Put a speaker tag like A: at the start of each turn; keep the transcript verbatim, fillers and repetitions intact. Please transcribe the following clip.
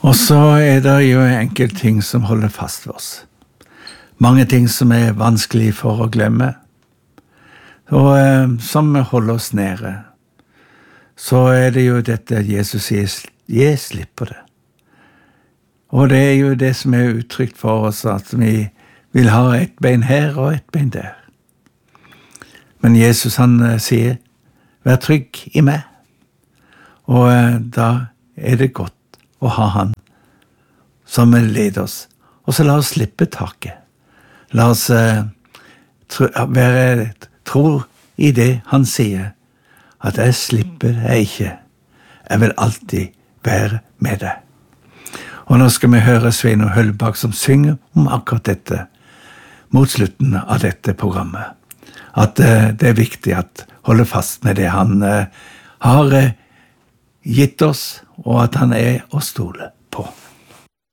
A: Og så er det jo enkelte ting som holder fast ved oss. Mange ting som er vanskelig for å glemme, og eh, som holder oss nede. Så er det jo dette Jesus sier, jeg slipper det. Og det er jo det som er uttrykt for oss, at vi vil ha et bein her og et bein der. Men Jesus han eh, sier, vær trygg i meg. Og eh, da er det godt å ha han som leder oss. Og så la oss slippe taket. La oss eh, tro, være tro i det han sier, at jeg slipper deg ikke. Jeg vil alltid være med deg. Og nå skal vi høre Svein Høllbakk som synger om akkurat dette, mot slutten av dette programmet. At eh, det er viktig at holde fast med det han eh, har eh, gitt oss, og at han er å stole på.